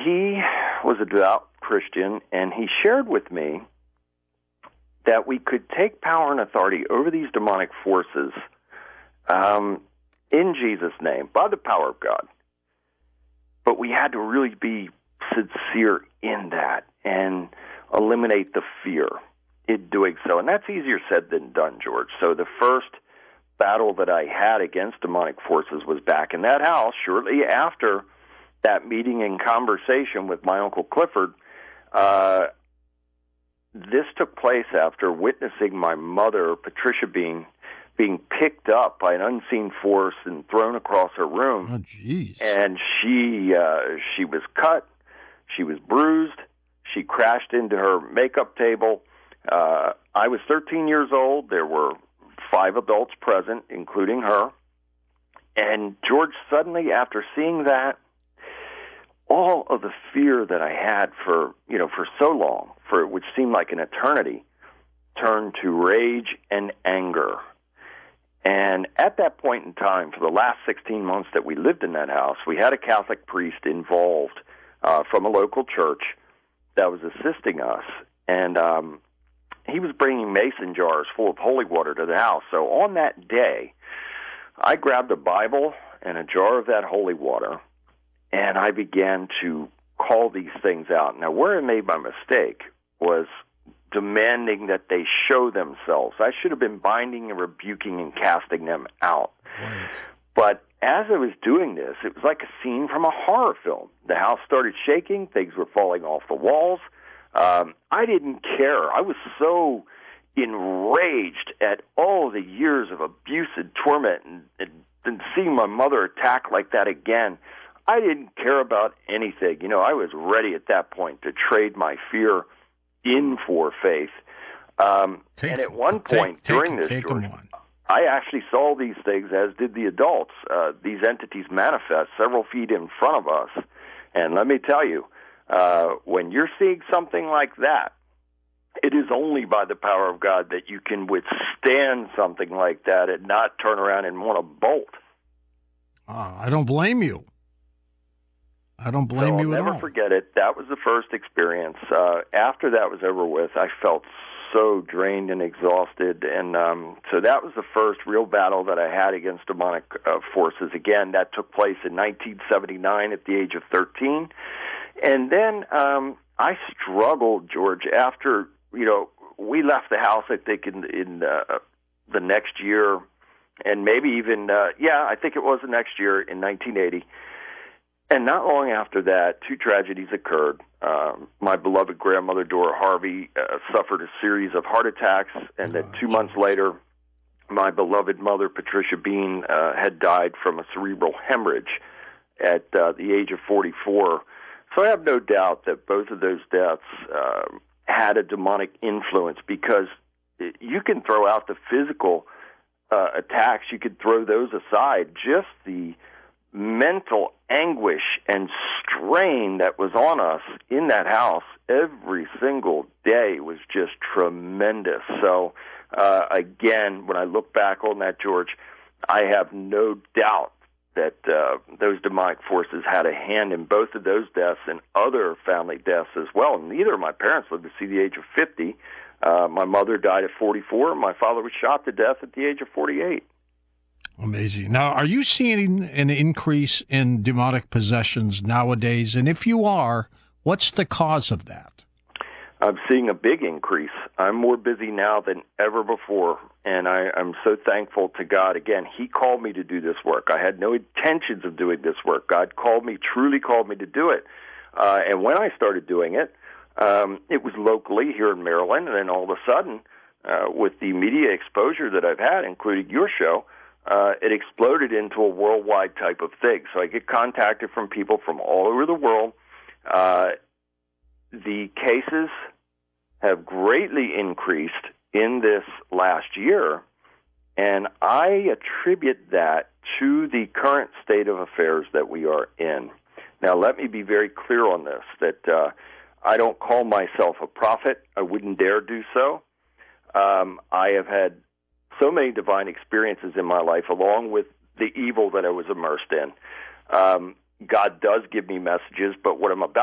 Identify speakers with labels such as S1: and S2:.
S1: he was a devout Christian, and he shared with me that we could take power and authority over these demonic forces in Jesus' name, by the power of God. But we had to really be sincere in that and eliminate the fear in doing so. And that's easier said than done, George. So the first battle that I had against demonic forces was back in that house shortly after that meeting and conversation with my Uncle Clifford. This took place after witnessing my mother, Patricia, being picked up by an unseen force and thrown across her room.
S2: Oh, jeez.
S1: And she was cut. She was bruised. She crashed into her makeup table. I was 13 years old. There were 5 adults present, including her. And George, suddenly, after seeing that, all of the fear that I had for so long, which seemed like an eternity, turned to rage and anger. And at that point in time, for the last 16 months that we lived in that house, we had a Catholic priest involved from a local church that was assisting us. And he was bringing mason jars full of holy water to the house. So on that day, I grabbed a Bible and a jar of that holy water, and I began to call these things out. Now, where I made my mistake was demanding that they show themselves. I should have been binding and rebuking and casting them out.
S2: Right.
S1: But as I was doing this, it was like a scene from a horror film. The house started shaking. Things were falling off the walls. I didn't care. I was so enraged at all the years of abuse and torment and seeing my mother attacked like that again. I didn't care about anything. I was ready at that point to trade my fear in for faith. And at one point during this, George, I actually saw these things, as did the adults, these entities manifest several feet in front of us. And let me tell you, when you're seeing something like that, it is only by the power of God that you can withstand something like that and not turn around and want to bolt.
S2: I don't blame you. I don't blame you at all.
S1: I'll never forget it. That was the first experience. After that was over with, I felt so drained and exhausted. And so that was the first real battle that I had against demonic forces. Again, that took place in 1979 at the age of 13. And then I struggled, George, after, we left the house, I think, in the next year, and maybe even, I think it was the next year in 1980. And not long after that, 2 tragedies occurred. My beloved grandmother, Dora Harvey, suffered a series of heart attacks, and then 2 months later, my beloved mother, Patricia Bean, had died from a cerebral hemorrhage at the age of 44. So I have no doubt that both of those deaths had a demonic influence, because you can throw out the physical attacks, you could throw those aside. Just the mental anguish and strain that was on us in that house every single day was just tremendous. So, again, when I look back on that, George, I have no doubt that those demonic forces had a hand in both of those deaths and other family deaths as well. And neither of my parents lived to see the age of 50. My mother died at 44. My father was shot to death at the age of 48.
S2: Amazing. Now, are you seeing an increase in demonic possessions nowadays? And if you are, what's the cause of that?
S1: I'm seeing a big increase. I'm more busy now than ever before, and I'm so thankful to God. Again, He called me to do this work. I had no intentions of doing this work. God truly called me to do it. And when I started doing it, it was locally here in Maryland, and then all of a sudden, with the media exposure that I've had, including your show, it exploded into a worldwide type of thing. So I get contacted from people from all over the world. The cases have greatly increased in this last year, and I attribute that to the current state of affairs that we are in. Now, let me be very clear on this, that I don't call myself a prophet. I wouldn't dare do so. I have had so many divine experiences in my life, along with the evil that I was immersed in. God does give me messages, but what I'm about